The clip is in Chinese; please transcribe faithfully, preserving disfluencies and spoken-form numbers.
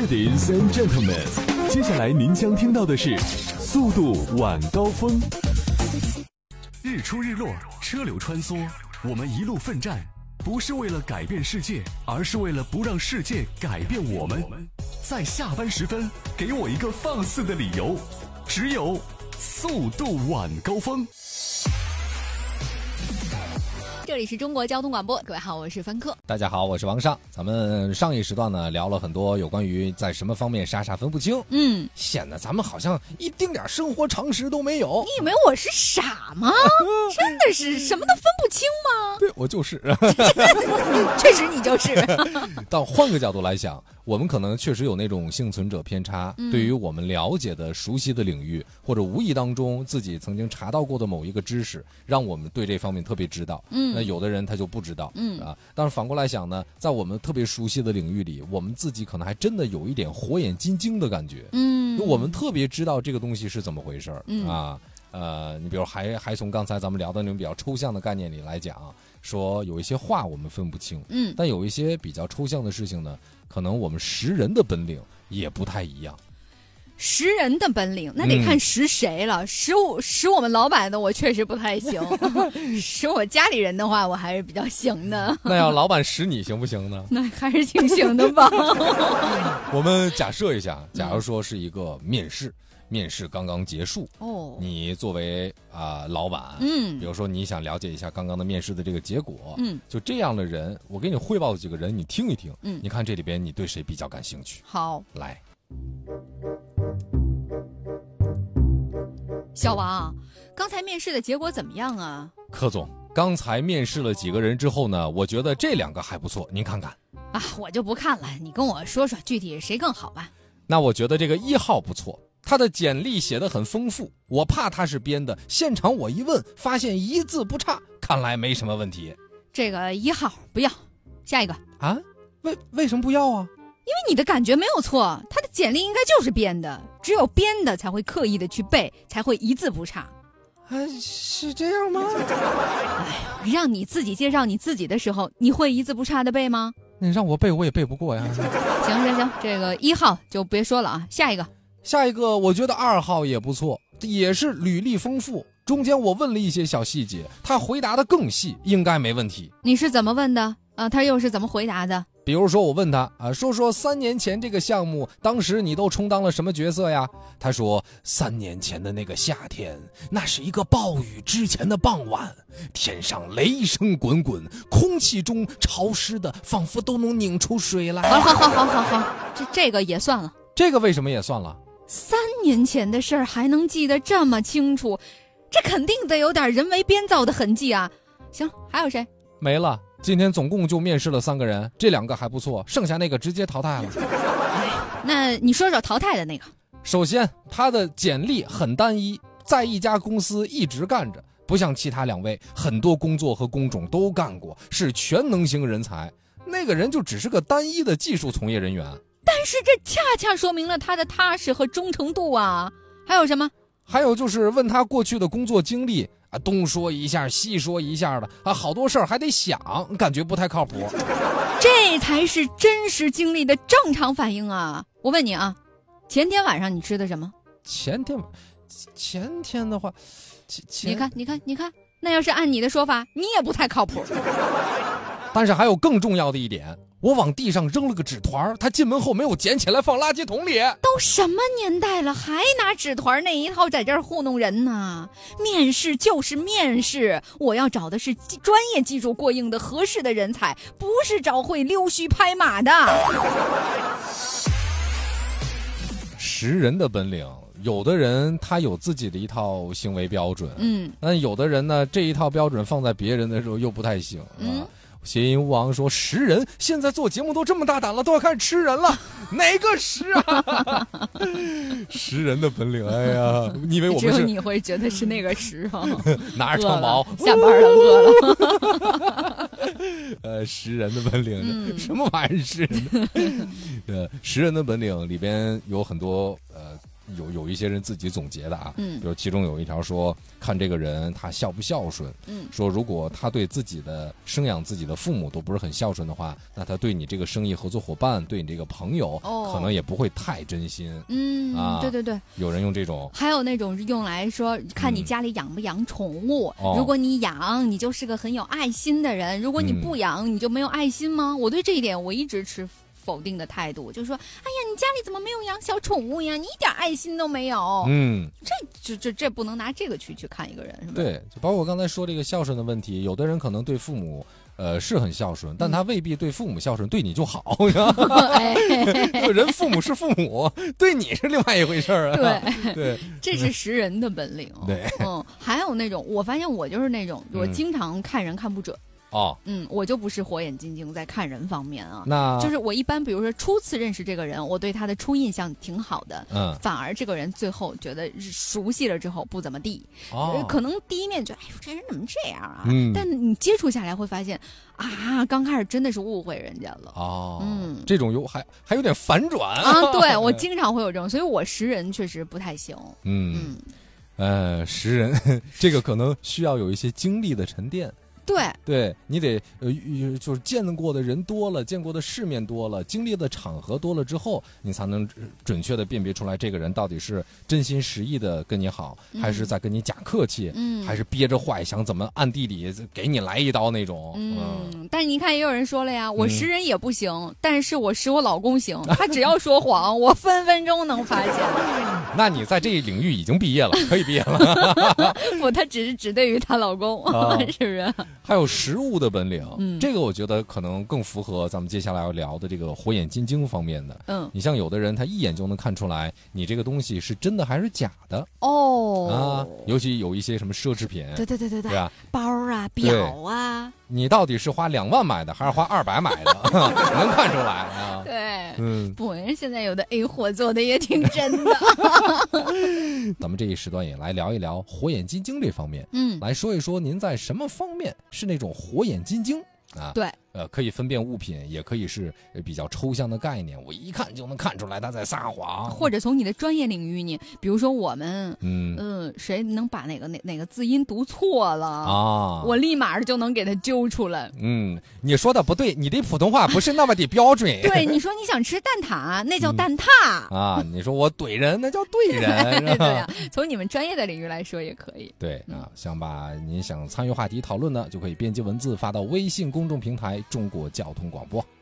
Ladies and gentlemen， 接下来您将听到的是速度晚高峰。日出日落，车流穿梭，我们一路奋战，不是为了改变世界，而是为了不让世界改变我们。在下班时分，给我一个放肆的理由，只有速度晚高峰。 这里是中国交通广播，各位好，我是凡客。 大家好，我是王尚。咱们上一时段呢聊了很多有关于在什么方面傻傻分不清， 嗯， 显得咱们好像一丁点生活常识都没有。 你以为我是傻吗？真的是什么都分不清吗？ 对，我就是。 确实你就是。 但换个角度来想，我们可能确实有那种幸存者偏差，嗯、对于我们了解的、熟悉的领域，或者无意当中自己曾经查到过的某一个知识，让我们对这方面特别知道。嗯，那有的人他就不知道。嗯啊，但是反过来想呢，在我们特别熟悉的领域里，我们自己可能还真的有一点火眼金睛的感觉。嗯，我们特别知道这个东西是怎么回事。嗯啊，呃，你比如还还从刚才咱们聊的那种比较抽象的概念里来讲。说有一些话我们分不清，嗯，但有一些比较抽象的事情呢，可能我们识人的本领也不太一样。 识人的本领，那得看识谁了。识我识我们老板的，我确实不太行；识我家里人的话，我还是比较行的。 那要老板识你行不行呢？ 那还是挺行的吧。 我们假设一下，假如说是一个面试。嗯面试刚刚结束哦，你作为啊、呃、老板，嗯，比如说你想了解一下刚刚的面试的这个结果，嗯，就这样的人，我给你汇报几个人，你听一听，嗯，你看这里边你对谁比较感兴趣？ 好， 来， 小王，刚才面试的结果怎么样啊？ 柯总，刚才面试了几个人之后呢，我觉得这两个还不错，您看看。 啊，我就不看了，你跟我说说具体谁更好吧。 那我觉得这个一号不错。他的简历写得很丰富，我怕他是编的，现场我一问发现一字不差，看来没什么问题。 这个一号不要，下一个啊？为为什么不要啊？ 因为你的感觉没有错，他的简历应该就是编的，只有编的才会刻意的去背，才会一字不差。 啊，是这样吗？ 哎呦，让你自己介绍你自己的时候，你会一字不差的背吗？ 那你让我背我也背不过呀。 行行行，这个一号就别说了啊，下一个。 下一个我觉得二号也不错，也是履历丰富，中间我问了一些小细节，他回答的更细，应该没问题。 你是怎么问的啊？他又是怎么回答的？ 比如说我问他啊，说说三年前这个项目，当时你都充当了什么角色呀？他说三年前的那个夏天，那是一个暴雨之前的傍晚，天上雷声滚滚，空气中潮湿的仿佛都能拧出水来。 好好好好好好，这这个也算了。 这个为什么也算了？ 三年前的事儿还能记得这么清楚，这肯定得有点人为编造的痕迹啊。行，还有谁？ 没了，今天总共就面试了三个人，这两个还不错，剩下那个直接淘汰了。 哎，那你说说淘汰的那个。 首先他的简历很单一，在一家公司一直干着，不像其他两位很多工作和工种都干过，是全能型人才。那个人就只是个单一的技术从业人员， 但是这恰恰说明了他的踏实和忠诚度啊。还有什么？ 还有就是问他过去的工作经历啊，东说一下西说一下的啊，好多事儿还得想，感觉不太靠谱。 这才是真实经历的正常反应啊！我问你啊，前天晚上你吃的什么？ 前天前天的话， 你看你看你看，那要是按你的说法，你也不太靠谱。 但是还有更重要的一点，我往地上扔了个纸团，他进门后没有捡起来放垃圾桶里。 都什么年代了，还拿纸团那一套在这儿糊弄人呢？面试就是面试，我要找的是专业技术过硬的合适的人才，不是找会溜须拍马的。 识人的本领，有的人他有自己的一套行为标准，嗯，但有的人呢，这一套标准放在别人的时候又不太行，嗯。啊谐音王说识人，现在做节目都这么大胆了，都要开始吃人了，哪个识啊？识人的本领，哎呀，你以为我们是？ 只有你会觉得是那个识啊？ 拿着长矛， 下班了，饿了。 呃，识人的本领，嗯、什么玩意儿识人的？呃，识人的本领里边有很多呃。 有有一些人自己总结的啊， 嗯比如其中有一条说，看这个人他孝不孝顺， 嗯说如果他对自己的生养自己的父母都不是很孝顺的话，那他对你这个生意合作伙伴，对你这个朋友， 哦可能也不会太真心。 嗯， 啊对对对。 有人用这种， 还有那种用来说，看你家里养不养宠物。 哦如果你养，你就是个很有爱心的人；如果你不养，你就没有爱心吗？我对这一点我一直持否定的态度，就是说，哎呀，你家里怎么没有养小宠物呀？你一点爱心都没有。 嗯， 这这这这不能拿这个去去看一个人，是吧？ 对，就包括我刚才说这个孝顺的问题，有的人可能对父母。呃，是很孝顺，但他未必对父母孝顺，对你就好。 哎、 人父母是父母，对你是另外一回事儿啊。 对对， 这是识人的本领。 对， 嗯，还有那种，我发现我就是那种，我经常看人看不准。 哦， 嗯，我就不是火眼金睛在看人方面啊。 那就是我一般，比如说初次认识这个人，我对他的初印象挺好的， 嗯， 反而这个人最后觉得熟悉了之后不怎么地， 哦， 可能第一面觉得，哎呦，这人怎么这样啊？ 嗯， 但你接触下来会发现，啊，刚开始真的是误会人家了。 哦， 嗯， 这种有还还有点反转啊。对，我经常会有这种，所以我识人确实不太行。 嗯嗯，呃，识人这个可能需要有一些经历的沉淀。 对， 对你得呃，就是见过的人多了，见过的世面多了，经历的场合多了之后，你才能准确的辨别出来这个人到底是真心实意的跟你好， 嗯、 还是在跟你假客气， 嗯， 还是憋着坏想怎么暗地里给你来一刀那种。 嗯，嗯但是你看，也有人说了呀，我识人也不行，嗯、但是我识我老公行，他只要说谎，我分分钟能发现。 那你在这一领域已经毕业了，可以毕业了。 不，他只是只对于她老公，啊、是不是？ 还有识物的本领， 嗯， 这个我觉得可能更符合咱们接下来要聊的这个火眼金睛方面的。 嗯， 你像有的人，他一眼就能看出来你这个东西是真的还是假的。 哦， 啊，尤其有一些什么奢侈品， 对对对对对， 对啊， 包啊、表啊， 你到底是花两万买的，还是花二百买的，能看出来啊。 对， 嗯， 不，人现在有的 A 货做的也挺真的。 咱们这一时段也来聊一聊火眼金睛这方面， 嗯， 来说一说您在什么方面是那种火眼金睛啊？ 对。 呃，可以分辨物品，也可以是比较抽象的概念，我一看就能看出来他在撒谎。 或者从你的专业领域，你比如说我们， 嗯嗯、呃，谁能把哪个哪哪个字音读错了啊， 我立马就能给他揪出来。 嗯，你说的不对，你的普通话不是那么的标准。 对，你说你想吃蛋挞，那叫蛋挞、 嗯、啊，你说我怼人，那叫怼人。 对呀、啊，从你们专业的领域来说也可以。 对啊，想把您想参与话题讨论的，就可以编辑文字发到微信公众平台中国交通广播。